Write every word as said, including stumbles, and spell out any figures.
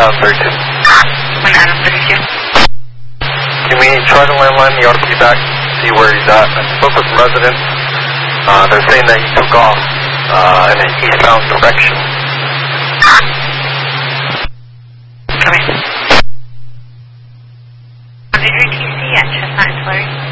Adam thirty-two. One Adam thirty-two. Can we try the landline? He ought to be back, see where he's at. I spoke with some residents. Uh, they're saying that he took off uh, in an eastbound direction. Come in. Under your T C at Chestnut and Tulare.